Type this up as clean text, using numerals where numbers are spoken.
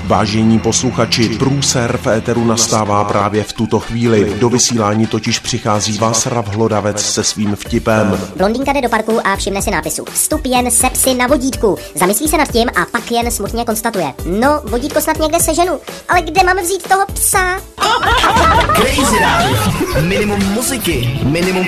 Vážení posluchači, průser v éteru nastává právě v tuto chvíli. Do vysílání totiž přichází Václav Hlodavec se svým vtipem. Blondýnka jde do parku a všimne si nápisu: vstup jen se psy na vodítku. Zamyslí se nad tím a pak jen smutně konstatuje: no, vodítko snad někde seženu, ale kde mám vzít toho psa? Crazy Radio. Minimum muziky, minimum